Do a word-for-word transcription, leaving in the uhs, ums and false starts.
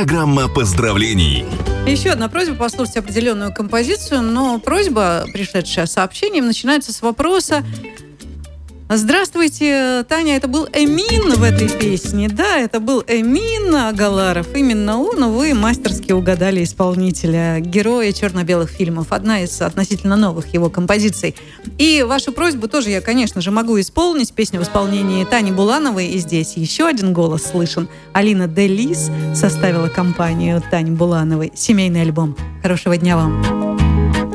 Программа поздравлений. Еще одна просьба послушать определенную композицию, но просьба, пришедшая сообщением, начинается с вопроса: здравствуйте, Таня, это был Эмин в этой песне. Да, это был Эмин Агаларов. Именно он, вы мастерски угадали исполнителя, героя черно-белых фильмов. Одна из относительно новых его композиций. И вашу просьбу тоже я, конечно же, могу исполнить. Песня в исполнении Тани Булановой. И здесь еще один голос слышен. Алина Делис составила компанию Тани Булановой. Семейный альбом. Хорошего дня вам.